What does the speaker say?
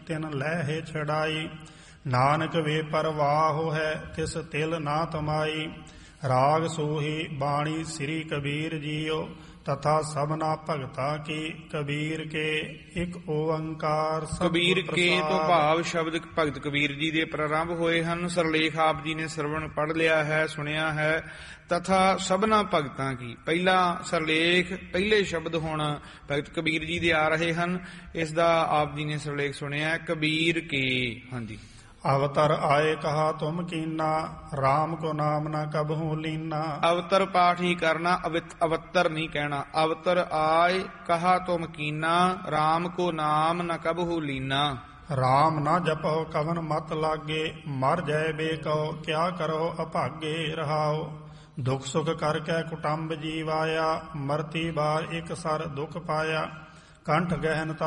ਤਿਨ ਲਹਿ ਛੜਾਈ। ਨਾਨਕ ਵੇ ਪਰਵਾਹ ਹੈ ਤਿਸ ਤਿਲ ਨਾ ਤਮਾਈ। ਰਾਗ ਸੋਹੀ ਬਾਣੀ ਸ੍ਰੀ ਕਬੀਰ ਜੀਓ ਤਥਾ ਸਭਨਾ ਭਗਤਾ ਕੀ। ਕਬੀਰ ਕੇ ਇੱਕ ਓੰਕਾਰ ਕਬੀਰ ਕੇ ਤੋਂ ਭਾਵ ਸ਼ਬਦ ਭਗਤ ਕਬੀਰ ਜੀ ਦੇ ਪ੍ਰਾਰੰਭ ਹੋਏ ਹਨ। ਸਰਲੇਖ ਆਪ ਜੀ ਨੇ ਸਰਵਣ ਪੜ੍ਹ ਲਿਆ ਹੈ, ਸੁਣਿਆ ਹੈ। ਤਥਾ ਸਭਨਾ ਭਗਤਾਂ ਕੀ, ਪਹਿਲਾ ਸਰਲੇਖ ਪਹਿਲੇ ਸ਼ਬਦ ਹੁਣ ਭਗਤ ਕਬੀਰ ਜੀ ਦੇ ਆ ਰਹੇ ਹਨ। ਇਸ ਦਾ ਆਪ ਜੀ ਨੇ ਸਰਲੇਖ ਸੁਣਿਆ। ਕਬੀਰ ਕੇ, ਹਾਂਜੀ। ਅਵਤਰ ਆਏ ਕਹਾ ਤੁਮ ਕੀਨਾ, ਰਾਮ ਕੋ ਨਾਮ ਨਾ ਕਬਹੂ ਲੀਨਾ। ਅਵਤਰ ਪਾਠ ਹੀ ਕਰਨਾ, ਅਵਤਰ ਨਹੀਂ ਕਹਿਣਾ। ਅਵਤਰ ਆਏ ਕਹਾ ਤੁਮ ਕੀਨਾ, ਰਾਮ ਕੋ ਨਾਮ ਨਾ ਕਬਹੂ ਲੀਨਾ। ਰਾਮ ਨਾ ਜਪੋ ਕਵਨ ਮਤ ਲਾਗੇ, ਮਰ ਜਾਏ ਬੇ ਕਹੋ ਕਿਆ ਕਰੋ ਅਭਾਗੇ। ਰਹਾਓ ਦੁਖ ਸੁਖ ਕਰਕੇ ਕੁਟੰਬ ਜੀਵਾਇਆ, ਮਰਤੀ ਬਾਰ ਇੱਕ ਸਰ ਦੁਖ ਪਾਇਆ। ਕੰਠ ਗਹਿਨ